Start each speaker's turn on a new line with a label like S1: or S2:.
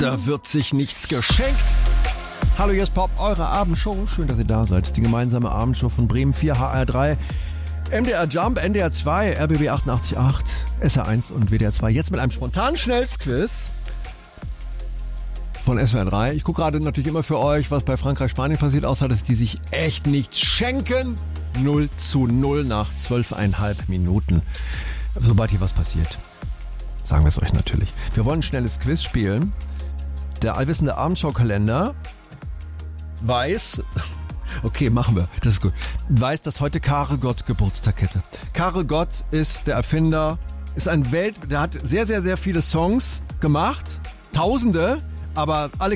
S1: Da wird sich nichts geschenkt. Hallo, hier ist Pop, eure Abendshow. Schön, dass ihr da seid. Die gemeinsame Abendshow von Bremen 4, HR3, MDR Jump, NDR 2, RBB 88.8, SR1 und WDR 2. Jetzt mit einem spontanen Schnellsquiz von SWR 3. Ich gucke gerade natürlich immer für euch, was bei Frankreich-Spanien passiert, außer dass die sich echt nichts schenken. 0:0 nach 12,5 Minuten. Sobald hier was passiert, sagen wir es euch natürlich. Wir wollen ein schnelles Quiz spielen. Der allwissende Abendshow-Kalender weiß, okay, machen wir, das ist gut, weiß, dass heute Karel Gott Geburtstag hätte. Karel Gott ist der Erfinder, ist der hat sehr, sehr, sehr viele Songs gemacht, Tausende, aber alle